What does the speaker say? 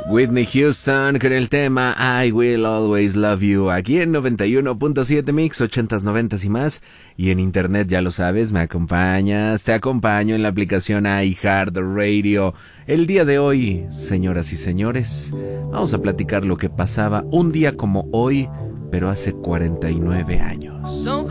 Whitney Houston con el tema I Will Always Love You, aquí en 91.7 Mix, 80s, 90s y más, y en internet, ya lo sabes, me acompañas, te acompaño en la aplicación iHeartRadio. El día de hoy, señoras y señores, vamos a platicar lo que pasaba un día como hoy, pero hace 49 años.